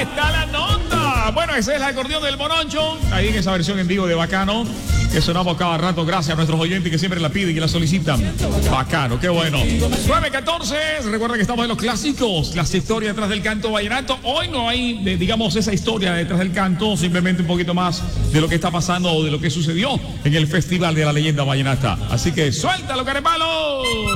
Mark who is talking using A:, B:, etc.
A: está la nota. Bueno, ese es el acordeón del Moroncho. Ahí en esa versión en vivo de Bacano, que sonamos cada rato. Gracias a nuestros oyentes que siempre la piden y la solicitan. Bacano, qué bueno. 9:14. Recuerda que estamos en los clásicos. Las historias detrás del canto vallenato. Hoy no hay, digamos, esa historia detrás del canto. Simplemente un poquito más de lo que está pasando o de lo que sucedió en el Festival de la Leyenda Vallenata. Así que suéltalo, carepalo.